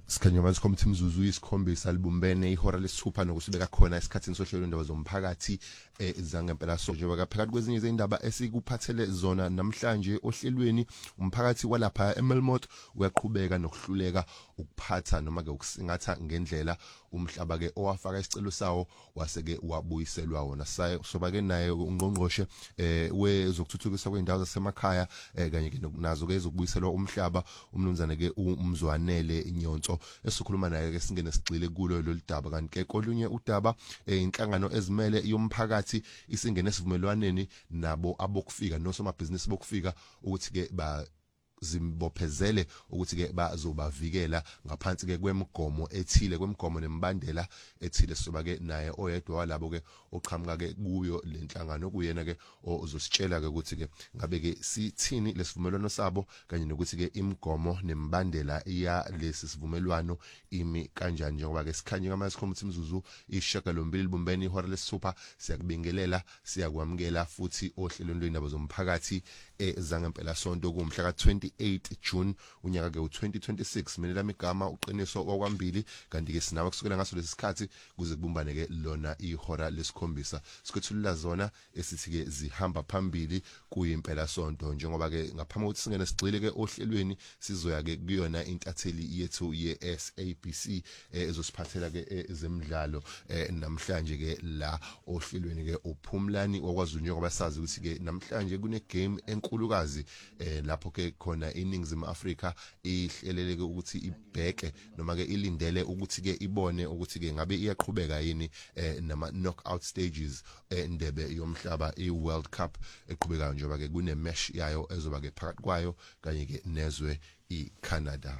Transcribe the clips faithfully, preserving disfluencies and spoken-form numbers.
Sikhanyamazi committee mzuzu isikhombisa libumbene ihora lesithupha nokusibeka khona esikhathini sohlelo indaba zomphakathi ezangempela so njengoba phakathi kwezinye izindaba esikuphathele zona namhlanje ohlelweni umphakathi walapha eMelmot uyaqhubeka nokuhluleka ukuphatha noma ke ukusingatha ngendlela umhlaba ke owafaka isicelo sawo waseke wabuyiselwa wona soba ke naye ungqongqoshe wezokuthuthukiswa kwendawo zasemakhaya kanye ke nazo ke ezokubuyiselwa umhlaba umnumzane ke umzwanele inyonso esikhuluma naye ke singene sigcile kulo loludaba kanti ke kolunye udaba inhlangano ezimele yomphakathi isingene sivumelwaneni nabo abokufika nosomabhizinisi bokufika ukuthi ke ba zimbophezele ukuthi ke bazobavikela ngaphansi ke kwemigomo ethile kwemigomo nemibandela ethile soba ke naye oyedwa walabo ke oqhamuka ke kuyo lenhlangano kuyena ke ozositshela ke ukuthi ke ngabe ke sithini lesivumelwano sabo kanye nokuthi ke imigomo nemibandela iya lesi sivumelwano imi kanjani njengoba ke sikhanye ngamasikhomithi imzuzu ishagalombili libumbene ihora lesithupha siyakubingelela siyakwamukela futhi ohlelweni lwendaba zomphakathi ezangempela sonto kumhla ka twenty-eight June unyaka ke u twenty twenty-six mina lami igama uqiniso okwambili kanti ke sinawe kusukela ngaso lesikhathi kuze kubumbane ke lona ihora lesikhombisa sikwethulula zona esithi ke zihamba phambili kuyimpela sonto njengoba ke ngaphambi kokuthi singene sigxile ke ohlelweni sizoya ke kuyona intatheli yethu ye S A B C ezosiphathela ke ezemidlalo namhlanje ke la ohlelweni ke uphumlani okwazi njengoba sazi ukuthi ke namhlanje kune game enkulukazi lapho ke khona iningizimu Afrika ihleleleke ukuthi ibheke noma ke ilindele ukuthi ke ibone ukuthi ke ngabe iyaqhubeka yini nama knockout stages endebe yomhlaba iWorld Cup eqhubekayo njengoba ke kune match yayo ezoba ke phakathi kwayo kanye ke nezwe iCanada.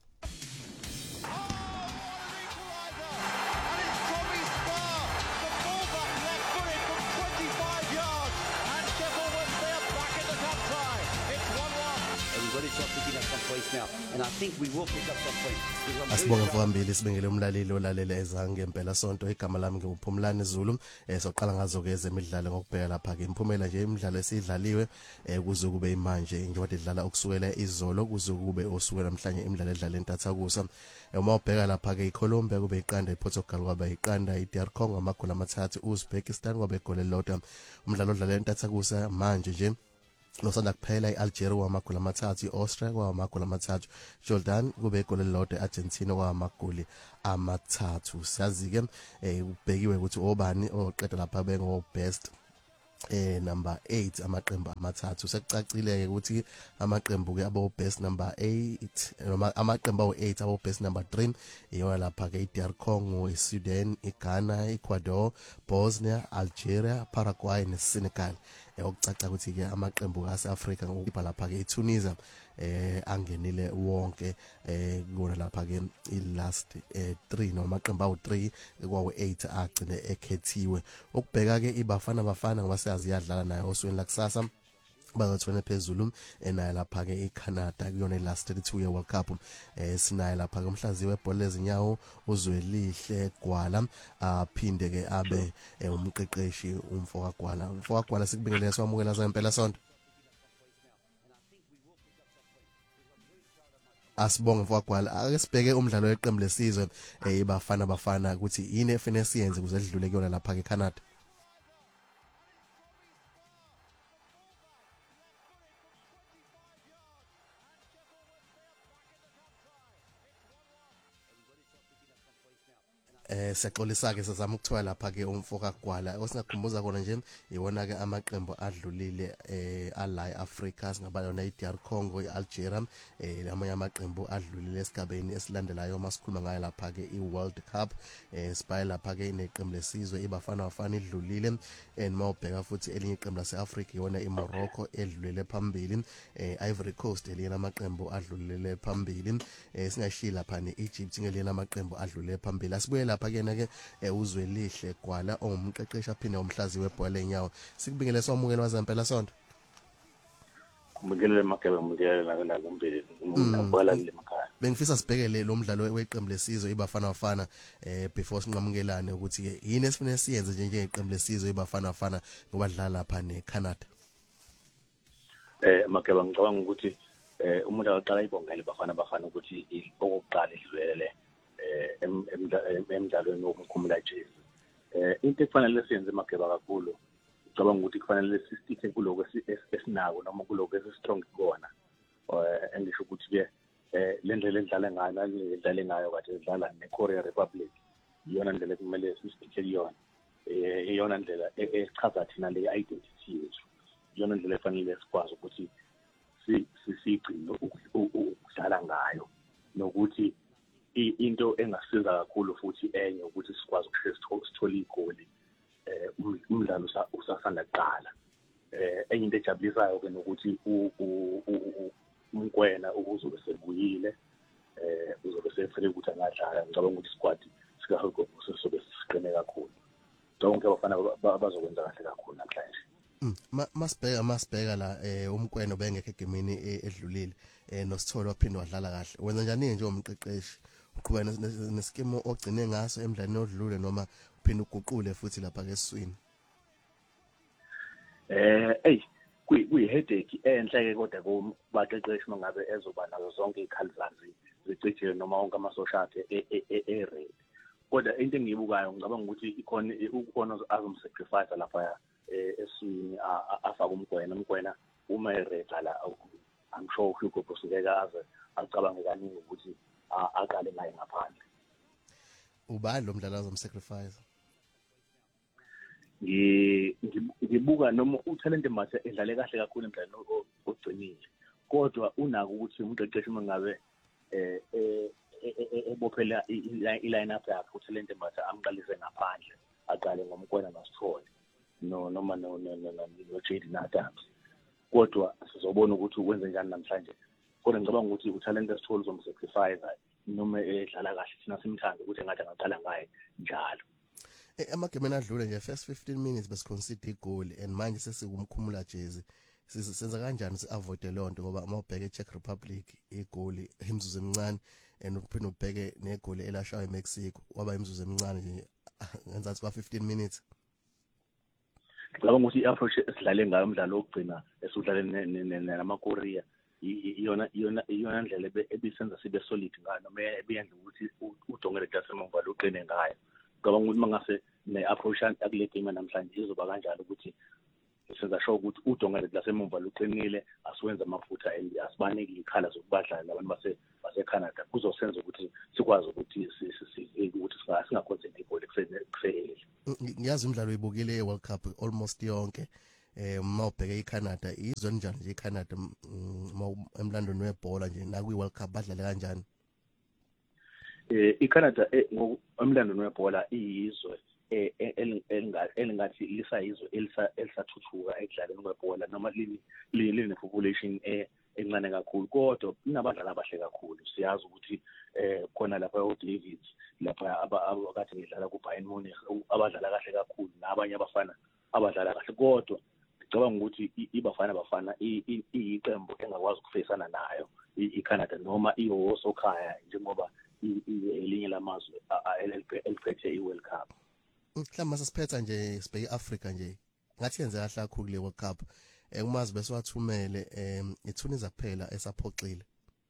Asibonge mfowambili sibengele umlaleli olalela ezangempela sonto igama lami ngiuphumlani Zulu soqala ngazo ke ezemidlalo ngokubheka lapha ke imphumela nje imidlalo esidlaliwe kuze kube imanje njengoba idlala ukusukela izolo kuze kube osukela namhlanje imidlalo edlala entathakusa uma ubheka lapha ke iColombia kube iqanda iPortugal kwaba iqanda iD R Congo amagoli amathathu uZbekistan kwaba igoli elilodwa umdlalo odlala entathakusa manje nje losanda kuphela iAlgeria kwamagoli amathathu iAustria kwamagoli amathathu Jordan kube igoli elilodwa iArgentina kwamagoli amathathu siyazi ke ubhekiwe ukuthi obani oqeda lapha bengo best eh number eight amaqembu amathathu sekucacile ke ukuthi amaqembu ke abo best number eight noma amaqembu awu eight abo best number three iyiwa lapha ke iD R Congo iSudan iGhana iEcuador Bosnia Algeria Paraguay neSenegal okucaca ukuthi ke amaqembu aseAfrika ngokupha lapha ke iTunisia eh angenile wonke eh kona lapha ke ilast eh three noma amaqembu awu three kwawo eight agcine ekhethiwe ukubheka ke ibafana bafana ngoba siyazi yadlala nayo osweni la kusasa bazothona phezulu enayo lapha ke iCanada kuyona last thirty-two year World Cup eh sinayo lapha ke umhlazi webhola lezinyawo uzwelihle Gwala aphinde ke abe umqeqeshi umfoka Gwala umfoka Gwala sikubingelele swamukela zempela sonto asibonge mfoka Gwala ake sibheke umdlalo weqembu lesizwe ebafana bafana ukuthi yini efene siyenze kuze sidlule kuyona lapha ke Canada. eh siyaxolisa ke sizama ukuthola lapha ke umfoka Gwala osingakhumbuza kona nje iwona ke amaqembu adlulile eh ala eAfrika singaba yona iD R Congo iAlgeria eh lamanye amaqembu adlulile esigabeni esilandelayo masikhuluma ngayo lapha ke iWorld Cup eh sibaya lapha ke ineqembu lesizwe ibafana bafana idlulile and mawubheka futhi elinye iqembu laseAfrika iwona iMorocco edlulile phambili eh Ivory Coast elinye amaqembu adlulile phambili eh singashiya lapha neEgypt ngelinye amaqembu adlulile phambili asibuye lapha kena ke uzwelihle Gwala ongumqeqeshi aphinde umhlazi webhola lenyawo sikubingelele swamukela wazempela sonto kubingelele makebe mudiyela la ngombili ngibhala lemakhaya bengifisa sibhekele lo mdlalo weqembu lesizwe ibafana bafana eh before sinqamukelane ukuthi ke yini esifune siyenze nje njengeqembu lesizwe ibafana bafana ngoba dlala lapha neCanada eh makebe ngicabanga ukuthi eh umuntu aqala ibongela ibafana bafana ukuthi okokuqala idlulele emdlalweni wokumkhumula Jezi. Eh into ekufanele siyenze Mageba kakhulu ngicabanga ukuthi kufanele sisithe kuloko esinako noma kuloko esistrong kona. Eh engisho ukuthi ke eh le ndlela edlala ngayo nalendlela ngayo kade edlala neKorea Republic iyona ndlela kumele sisithe kuyona. Eh iyona ndlela echaza thina le identity yethu. Iyona ndlela efanele sikwazi ukuthi si sigcine ukudlala ngayo nokuthi into engasiza kakhulu futhi enye ukuthi sikwazi ukushaya sithola igoli eh umdlalo usasanda kuqala. Eh enye into ejabulisayo ke nokuthi umkwena ukuzobe sebuyile eh uzobe sefree ukuthi angadlala. Ngicabanga ukuthi squad sika Hugo sobe siqine kakhulu. Donke abafana bazokwenza kahle kakhulu namhlanje. Masibheka masibheka la eh umkwena bengekho egemini edlulile eh noSithole waphinde wadlala kahle. Wenza njani nje umqeqeshi? Uqhubeka neskimo ogcine ngaso emdlalweni odlule noma uphinde uguqule futhi lapha ke Swini? Eh hey kuyi headache enhle ke kodwa kubaqeqeshi mangabe ezoba nazo zonke ikhalizazi zicijile noma wonke amasosha akhe e red. Kodwa into engiyibukayo ngicabanga ukuthi ikhona ukona azomsacrifice lapha eSwini afaka umkwena umkwena uma eredla la I'm sure Hugo Bosingeka aze acabanga kaningi ukuthi aqale naye ngaphandle. Ubani lo mdlalo azomsacrifice? Ngibuka noma uTalente Mathe edlale kahle kakhulu emdlalweni ogcinile kodwa unako ukuthi umqeqeshi mangabe eh ebophela iline up yakhe uTalente Mathe amqalise ngaphandle aqale ngomkwena noSithole no noma no no no Jade Adams kodwa sizobona ukuthi ukwenze njani namhlanje. Kodwa ngicabanga ukuthi uTalente Sithole uzomsacrifice noma edlala kahle thina simthanda ukuthi engathi angaqala ngaye njalo. Amagemeni adlule nje first fifteen minutes besiconcede igoli and manje sesikumkhumula Jezi. Sisenza kanjani si-avoid lonto ngoba uma ubheke eCzech Republic igoli imzuzu emincane and uphinde ubheke negoli elashaywa eMexico waba imzuzu emincane nje ngenzathi ba fifteen minutes. Ngicabanga ukuthi i-approach esidlale ngayo umdlalo wokugcina esudlale namaKorea iyona iyona iyona ndlela ebisenza sibe solid ngayo noma ebiyenza ukuthi uDongere Dasemova luqine ngayo. Ngicabanga ukuthi mangase ne-approach akule game namhlanje izoba kanjalo ukuthi senza sure ukuthi uDongere Dasemova luqinile asiwenza amaphutha asibaniki ikhala zokubadlala abantu base baseCanada kuzosenza ukuthi sikwazi ukuthi ukuthi singaconcentrate ibhola kusehlele. Ngiyazi umdlalo uyibukile eWorld Cup almost yonke eh mawubheke iCanada izwe njani nje iCanada emlandweni webhola nje na kwi World Cup badlale kanjani? Eh iCanada emlandweni webhola iyizwe elingathi lisayizwe elisathuthuka ekudlaleni kwebhola noma lini line population encane kakhulu kodwa inabadlali abahle kakhulu. Siyazi ukuthi eh khona lapha uDavid lapha abakade ngidlala kuBayern Munich abadlala kahle kakhulu nabanye abafana abadlala kahle kodwa ngicabanga ukuthi ibafana bafana iyiqembu engakwazi ukufesana nayo iCanada noma iwosokhaya njengoba elinye lamazwe eliphethe iWorld Cup. Mhlawumbe sasiphetha nje sibheke iAfrica nje ngathi yenze kahle kakhulu le World Cup eh umazi bese wathumele em iTunisia kuphela esaphoxile.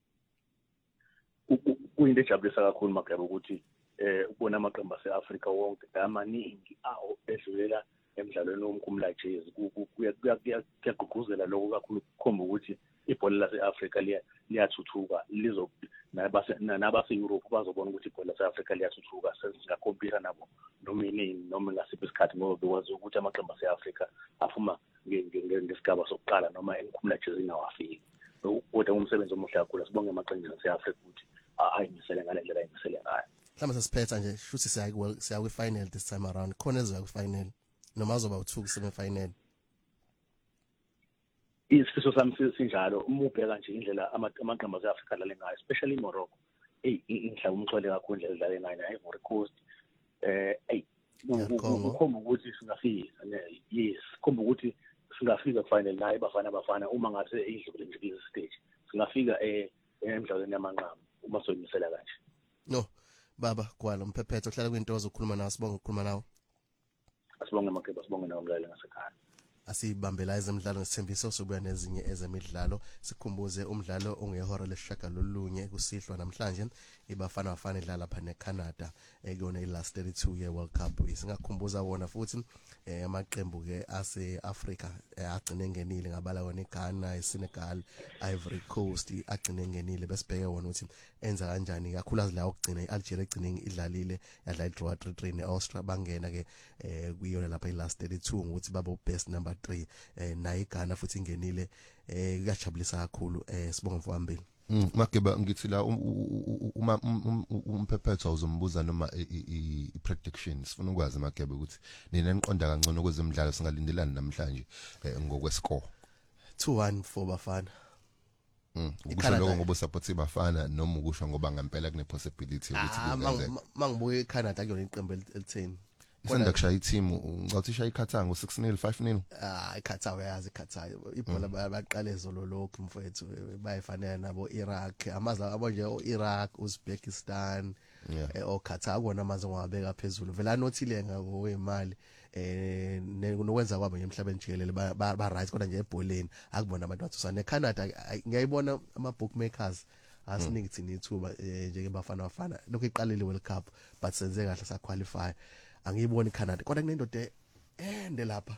Kuyinto ejabulisa kakhulu Mageba ukuthi eh ubona amaqembu aseAfrica wonke amaningi awo edlulela emidlalweni womkhumula Jezi kuyagqugquzela lokho kakhulu kukhomba ukuthi ibhola laseAfrica liyathuthuka lizo nabase Europe bazobona ukuthi ibhola laseAfrica liyathuthuka sesingakompita nabo noma inini noma ngasiphi isikhathi ngoba bekwazi ukuthi amaqembu aseAfrica afuma ngesigaba sokuqala noma emkhumula Jezi nawafiki. Kodwa umsebenzi omuhle kakhulu sibonge amaqembu aseAfrica ukuthi ayimisele ngale ndlela ayimisele ngayo. Mhlawumbe sasiphetha nje shuthi siya siya kwi final this time around khona ezoya kwi final noma azoba u two ku semi final. Isifiso sami sinjalo uma ubheka nje indlela amaqembu aseAfrica adlale ngayo especially Morocco hey inhla umxole kakhulu indlela edlale ngayo na Ivory Coast eh hey ukhomba ukuthi singafika yes khomba ukuthi singafika ku final la ibafana bafana uma ngase idlule nje kulesi stage singafika eh emidlalweni yamanqamu uma soyimisela kanje. No baba kwalo mphephetho hlala kwinto ozokhuluma nawe sibonga ukukhuluma nawe. Asibonge Mageba sibonge nawe umlaleli ngasekhaya. asibambela ezemidlalo ngesithembiso sokuya nezinye ezemidlalo sikhumbuze umdlalo ongehora leshaka lolunye kusihlwa namhlanje ibafana bafana idlala lapha neCanada ekuyona ilast thirty-two year World Cup singakhumbuza wona futhi amaqembu ke ase Africa agcine ngenile ngabala wona iGhana, iSenegal, Ivory Coast agcine ngenile besibheke wona ukuthi enza kanjani kakhulu la ukugcina iAlgeria egcine idlalile yadla idraw three three neAustria bangena ke kuyona lapha ilast thirty-two ukuthi babo best number three nayi iGhana futhi ingenile kuyajabulisa kakhulu sibonga mfowambili. Mm Mageba ngithi la uma umphephetho uzombuza noma i prediction sifuna ukwazi Mageba ukuthi nina niqonda kancane kwezemidlalo singalindelana namhlanje ngokwescore two one for Bafana. Mm ukusho lokho ngoba support ibafana noma ukusho ngoba ngempela kune possibility ukuthi kungenzeka. Mangibuye eCanada kuyona iqembu elitheni. Isanda kushaya i-team ngicauthi ishaya iKhathanga ngo six nil five nil. Ah iKhathanga uyazi iKhathanga ibhola bayaqala ezolo lokho mfowethu bayifanele nabo Iraq amaza abo nje oIraq Uzbekistan eOKhathanga kona amaza ngwabeka phezulu vela anothile ngokwemali eh nokwenza kwabo nje emhlabeni jikelele ba right kodwa nje ebholeni akubona abantu bathi usane eCanada ngiyayibona ama bookmakers asiningi thina ithuba njenge bafana bafana lokho iqalile World Cup but senze kahle sa qualify angiyibona iCanada kodwa kunendoda ende lapha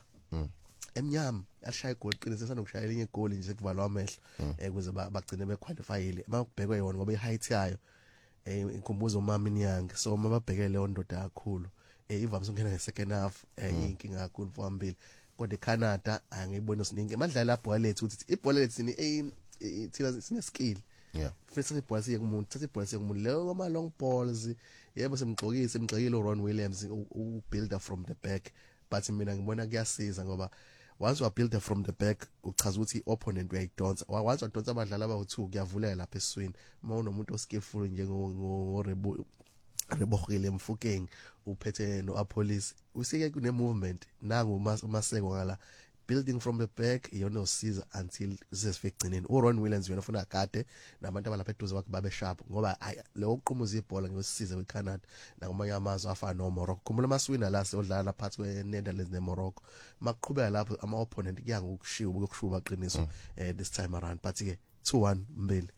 emnyama alishaya igoli qinisesa nokushaya elinye igoli nje kuvalwa amehlo ukuze bagcine bequalifyile makubhekwe yona ngoba iheight yayo inkumbuzo umama inyanga so mababhekele leyo ndoda kakhulu ivamise ukungena ngesecond half inkinga kakhulu mfowambili kodwa iCanada angiyibona siningi amadlala lapho lethu ukuthi ibhola lethu ni thina sine skill yeah futhi ibhola siye kumuntu thatha ibhola siye kumuntu leyo ama long balls yebo semgxokise emgxekile uRon Williams u builder from the back but mina ngibona kuyasiza ngoba once wa builder from the back uchaza ukuthi opponent uyayidonsa once wadonsa abadlali abawu two kuyavulela lapha eswini uma unomuntu oskillful njengo Rebo Rebohile Mfukeng uphethe no Apolis usike kune movement nangu umaseko ngala building from the back iyona osiza until sesifike egcineni uRon Williams yena ufuna agade nabantu abalapha eduze wakhe babe sharp ngoba lo uqhumuza ibhola ngiyosiza kweCanada nakumanye amazwe afana noMorocco khumbula amaswina la sodlala phakathi kweNetherlands neMorocco maqhubeka lapho ama opponent kuya ngokushiwa ukushuba qiniso this time around but ke two one mbili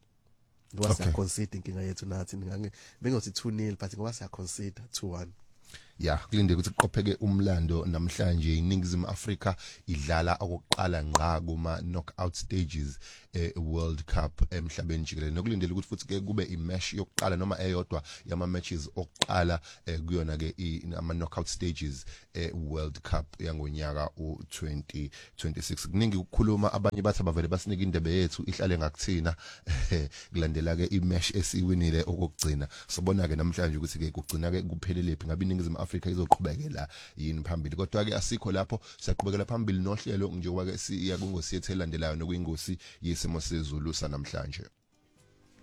ngoba siya concede inkinga yethu nathi ngingange bengothi two nil but ngoba siya concede two one. Ya kulinde ukuthi kuqopheke umlando namhlanje iningizimu Africa idlala okokuqala ngqa kuma knockout stages e World Cup emhlabeni jikelele nokulindele ukuthi futhi ke kube imatch yokuqala noma eyodwa yama matches okuqala kuyona ke ama knockout stages e World Cup yangonyaka u twenty twenty-six kuningi ukukhuluma abanye bathi abavele basinika indebe yethu ihlale ngakuthina kulandela ke imatch esiwinile okugcina sobona ke namhlanje ukuthi ke kugcina ke kuphelele ngabe iningizimu Africa izoqhubekela yini phambili kodwa ke asikho lapho siyaqhubekela phambili nohlelo njengoba ke siya kungosiyethe elandelayo nokuyingosi yesimo sezulu sanamhlanje.